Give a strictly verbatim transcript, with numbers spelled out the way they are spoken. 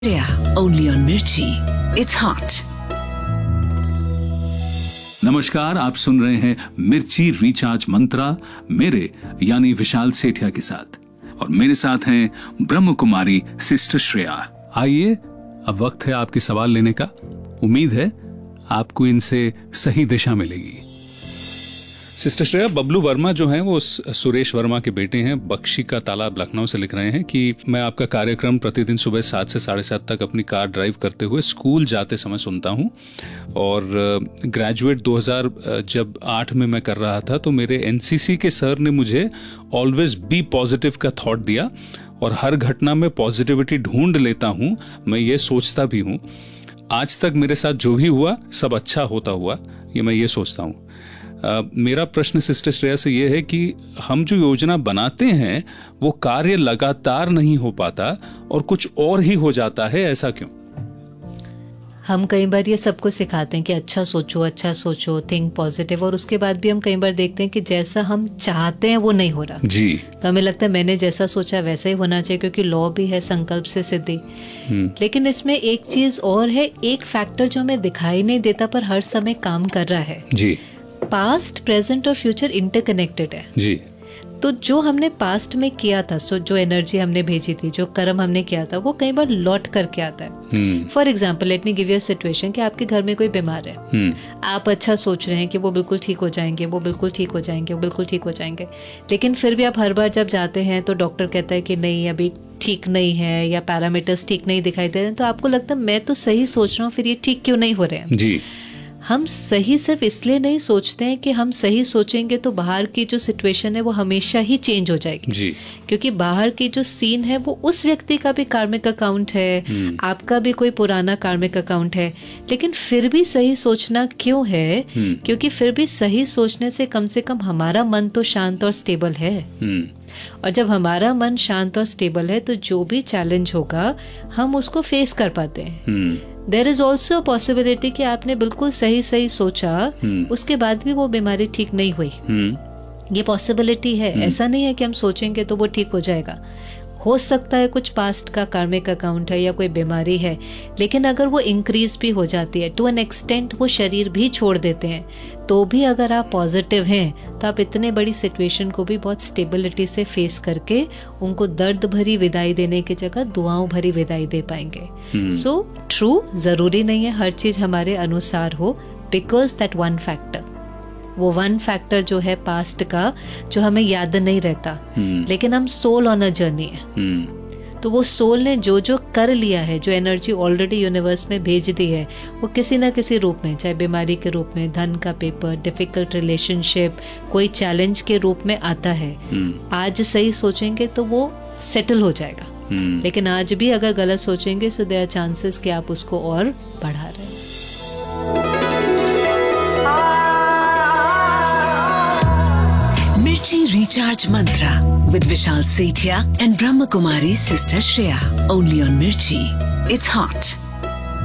Yeah, only on Mirchi. It's hot. नमस्कार, आप सुन रहे हैं मिर्ची रिचार्ज मंत्रा मेरे यानी विशाल सेठिया के साथ, और मेरे साथ हैं ब्रह्म कुमारी सिस्टर श्रेया। आइए, अब वक्त है आपके सवाल लेने का। उम्मीद है आपको इनसे सही दिशा मिलेगी। सिस्टर श्रेया, बबलू वर्मा जो हैं वो सुरेश वर्मा के बेटे हैं, बख्शी का तालाब लखनऊ से लिख रहे हैं कि मैं आपका कार्यक्रम प्रतिदिन सुबह सात से साढ़े सात तक अपनी कार ड्राइव करते हुए स्कूल जाते समय सुनता हूं, और ग्रेजुएट दो हज़ार जब आठ में मैं कर रहा था तो मेरे एनसीसी के सर ने मुझे ऑलवेज बी पॉजिटिव का थॉट दिया, और हर घटना में पॉजिटिविटी ढूंढ लेता हूं, मैं ये सोचता भी हूं। आज तक मेरे साथ जो भी हुआ सब अच्छा होता हुआ, ये मैं ये सोचता हूं। Uh, मेरा प्रश्न सिस्टर श्रेया से ये है कि हम जो योजना बनाते हैं वो कार्य लगातार नहीं हो पाता और कुछ और ही हो जाता है, ऐसा क्यों? हम कई बार ये सबको सिखाते हैं कि अच्छा सोचो, अच्छा सोचो, थिंक पॉजिटिव, और उसके बाद भी हम कई बार देखते हैं कि जैसा हम चाहते हैं वो नहीं हो रहा जी। तो हमें लगता है मैंने जैसा सोचा वैसा ही होना चाहिए, क्योंकि लॉ भी है संकल्प से सिद्धि। लेकिन इसमें एक चीज और है, एक फैक्टर जो हमें दिखाई नहीं देता पर हर समय काम कर रहा है जी। पास्ट, प्रेजेंट और फ्यूचर इंटरकनेक्टेड है जी। तो जो हमने पास्ट में किया था, सो जो एनर्जी हमने भेजी थी, जो कर्म हमने किया था, वो कई बार लौट करके आता है। For example, let me give you a situation कि आपके घर में कोई बीमार है, आप अच्छा सोच रहे हैं कि वो बिल्कुल ठीक हो जाएंगे, वो बिल्कुल ठीक हो जाएंगे, वो बिल्कुल ठीक हो जाएंगे, लेकिन फिर भी आप हर बार जब जाते हैं तो डॉक्टर कहता है कि नहीं अभी ठीक नहीं है, या पैरामीटर्स ठीक नहीं दिखाई दे रहे हैं, तो आपको लगता है मैं तो सही सोच रहा हूँ, फिर ये ठीक क्यों नहीं हो रहे हैं जी। हम सही सिर्फ इसलिए नहीं सोचते हैं कि हम सही सोचेंगे तो बाहर की जो सिचुएशन है वो हमेशा ही चेंज हो जाएगी जी। क्योंकि बाहर की जो सीन है वो उस व्यक्ति का भी कार्मिक अकाउंट है, आपका भी कोई पुराना कार्मिक अकाउंट है, लेकिन फिर भी सही सोचना क्यों है? क्योंकि फिर भी सही सोचने से कम से कम हमारा मन तो शांत और स्टेबल है, और जब हमारा मन शांत और स्टेबल है तो जो भी चैलेंज होगा हम उसको फेस कर पाते हैं। There is also a possibility कि आपने बिल्कुल सही सही सोचा, उसके बाद भी वो बीमारी ठीक नहीं हुई, ये पॉसिबिलिटी है। ऐसा नहीं है कि हम सोचेंगे तो वो ठीक हो जाएगा। हो सकता है कुछ पास्ट का कार्मिक अकाउंट है या कोई बीमारी है, लेकिन अगर वो इंक्रीज भी हो जाती है टू एन एक्सटेंट, वो शरीर भी छोड़ देते हैं, तो भी अगर आप पॉजिटिव हैं तो आप इतने बड़ी सिचुएशन को भी बहुत स्टेबिलिटी से फेस करके उनको दर्द भरी विदाई देने की जगह दुआओं भरी विदाई दे पाएंगे। सो ट्रू, जरूरी नहीं है हर चीज हमारे अनुसार हो, बिकॉज दैट वन फैक्टर, वो वन फैक्टर जो है पास्ट का, जो हमें याद नहीं रहता, लेकिन हम सोल ऑन अ जर्नी है, तो वो सोल ने जो जो कर लिया है, जो एनर्जी ऑलरेडी यूनिवर्स में भेज दी है, वो किसी ना किसी रूप में, चाहे बीमारी के रूप में, धन का पेपर, डिफिकल्ट रिलेशनशिप, कोई चैलेंज के रूप में आता है। आज सही सोचेंगे तो वो सेटल हो जाएगा, लेकिन आज भी अगर गलत सोचेंगे सो देयर आर चांसेस कि आप उसको और बढ़ा रहे हैं। Mirchi Recharge Mantra with Vishal Sethia and Brahma Kumari Sister Shreya. Only on Mirchi. It's hot.